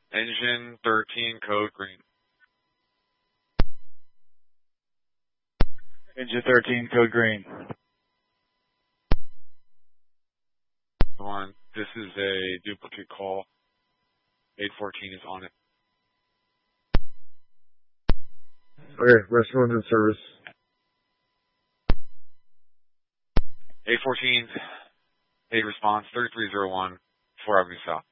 Engine 13, code green. Engine 13, code green. One, this is a duplicate call. 814 is on it. Okay, restaurant in service. 814, 8 response, 3301, 4 Avenue South.